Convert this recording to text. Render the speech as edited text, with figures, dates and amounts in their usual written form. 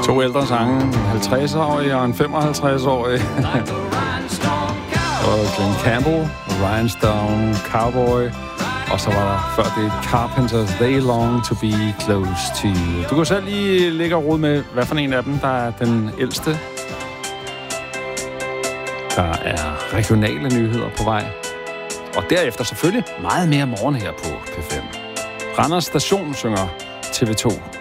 To ældre sange, en 50-årig og en 55-årig. Og Glen Campbell, Rhinestone Cowboy. Og så var der før det Carpenters, They Long to Be Close to You. Du kan selv lige lægge og rode med, hvad for en af dem, der er den ældste. Der er regionale nyheder på vej. Og derefter selvfølgelig meget mere morgen her på P5. Randers Station synger TV2.